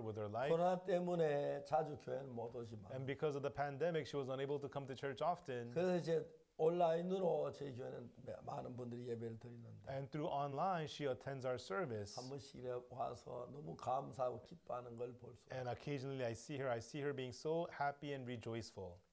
with her life. 코로나 때문에 자주 교회는 못 오지만 And because of the pandemic, she was unable to come to church often. 그래서 이제 온라인으로 저희 교회는 많은 분들이 예배를 드리는데 And through online, she attends our service. 한 번씩 이래 와서 너무 감사하고 기뻐하는 걸 볼 수. And occasionally I see her being so happy and rejoiceful.